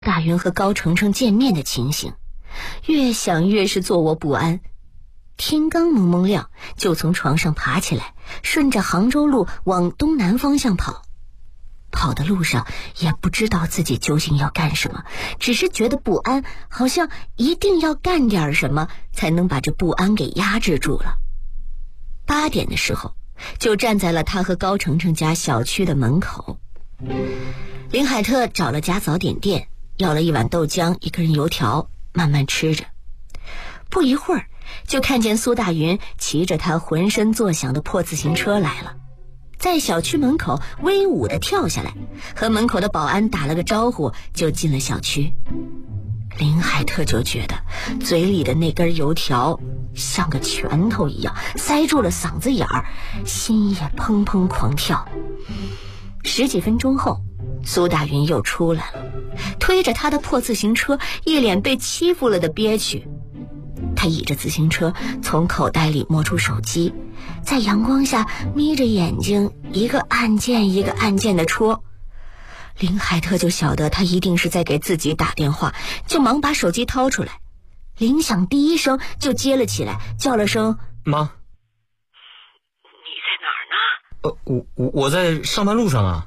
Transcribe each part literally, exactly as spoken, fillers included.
大云和高程程见面的情形，越想越是坐卧不安。天刚蒙蒙亮，就从床上爬起来，顺着杭州路往东南方向跑。跑的路上也不知道自己究竟要干什么，只是觉得不安，好像一定要干点什么才能把这不安给压制住了。八点的时候，就站在了他和高程程家小区的门口。林海特找了家早点店，要了一碗豆浆，一根油条，慢慢吃着。不一会儿，就看见苏大云骑着他浑身作响的破自行车来了，在小区门口威武地跳下来，和门口的保安打了个招呼，就进了小区。林海特就觉得嘴里的那根油条像个拳头一样塞住了嗓子眼儿，心也砰砰狂跳。十几分钟后，苏大云又出来了，推着他的破自行车，一脸被欺负了的憋屈。他倚着自行车，从口袋里摸出手机，在阳光下眯着眼睛，一个按键一个按键的戳。林海特就晓得他一定是在给自己打电话，就忙把手机掏出来，铃响第一声就接了起来，叫了声妈。 你在哪儿呢？ 呃，我我我在上班路上啊。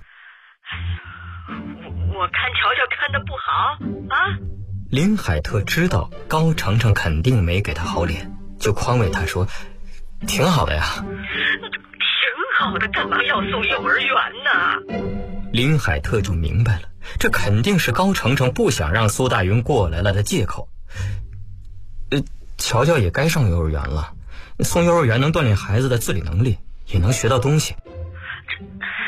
我我看乔乔看得不好啊。 林海特知道高程程肯定没给他好脸，就宽慰他说挺好的呀。 挺好的，干嘛要送幼儿园呢？ 林海特就明白了，这肯定是高程程不想让苏大云过来了的借口。呃，乔乔也该上幼儿园了，送幼儿园能锻炼孩子的自理能力，也能学到东西。 这，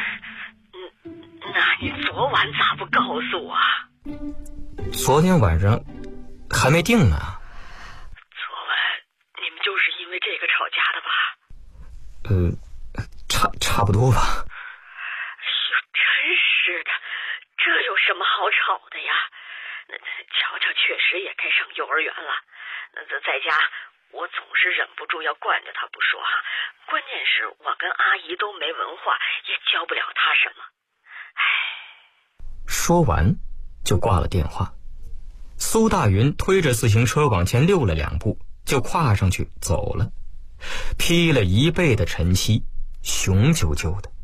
那你昨晚咋不告诉我？ 昨天晚上还没定呢。 昨晚你们就是因为这个吵架的吧？ 呃，差差不多吧。 哎呦，真是的，这有什么好吵的呀？那乔乔确实也该上幼儿园了。那在家我总是忍不住要惯着他不说哈，关键是我跟阿姨都没文化，也教不了他什么。唉。 说完就挂了电话。苏大云推着自行车往前溜了两步，就跨上去走了，披了一背的晨曦，雄赳赳的。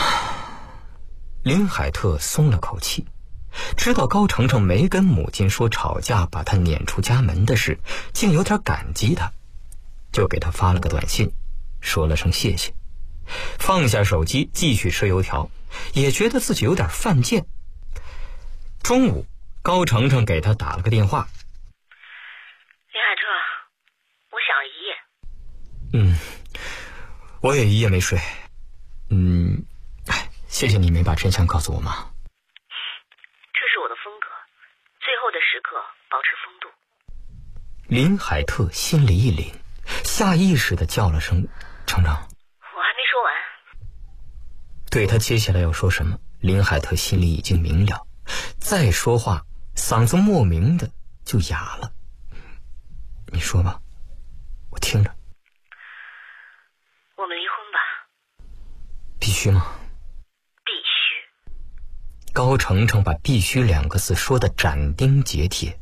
林海特松了口气，知道高程程没跟母亲说吵架把他撵出家门的事，竟有点感激他，就给他发了个短信，说了声谢谢，放下手机继续吃油条，也觉得自己有点犯贱。中午高程程给他打了个电话。 林海特，我想了一夜。 嗯，我也一夜没睡。嗯，谢谢你没把真相告诉我妈。 这是我的风格，最后的时刻保持风度。 林海特心里一凛，下意识地叫了声程程。 我还没说完。 对他接下来要说什么，林海特心里已经明了，再说话嗓子莫名的就哑了。你说吧，我听着。 我们离婚吧。 必须吗？ 必须。 高程程把必须两个字说得斩钉截铁。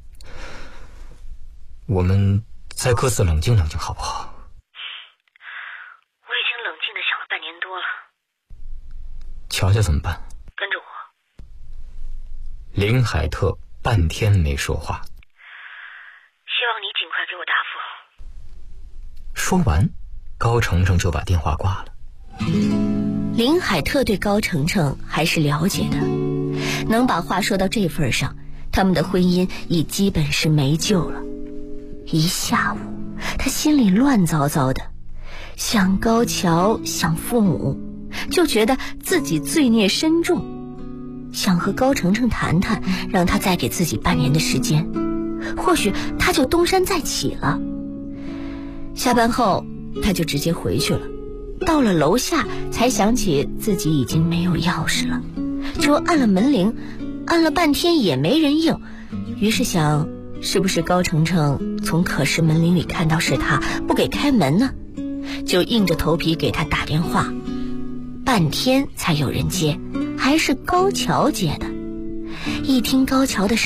我们再各自冷静冷静好不好？ 我已经冷静地想了半年多了。 乔乔怎么办？ 跟着我。 林海特半天没说话。 希望你尽快给我答复。 说完，高程程就把电话挂了。 林海特对高程程还是了解的，能把话说到这份上，他们的婚姻已基本是没救了。一下午他心里乱糟糟的，想高桥，想父母，就觉得自己罪孽深重，想和高程程谈谈，让他再给自己半年的时间，或许他就东山再起了。下班后他就直接回去了，到了楼下才想起自己已经没有钥匙了，就按了门铃，按了半天也没人应，于是想是不是高程程从可视门铃里看到是他不给开门呢，就硬着头皮给他打电话，半天才有人接，还是高桥接的。 一听高桥的声